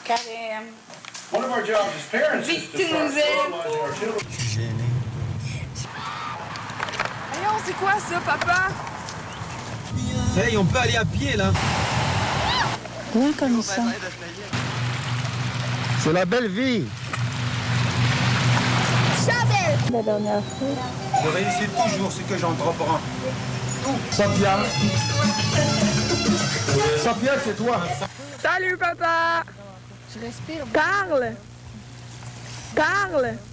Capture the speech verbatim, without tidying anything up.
Carême. One of our jobs as parents is to start fertilizing our children. Je suis gêné. Voyons, c'est quoi ça, papa? Hey, on peut aller à pied, là. Rien comme ça. C'est la belle vie. Chabelle! La dernière fois. Je réussis toujours ce que j'entreprends. Sophia. Sophia, c'est toi. Salut, papa! Je respire. Parle! Parle!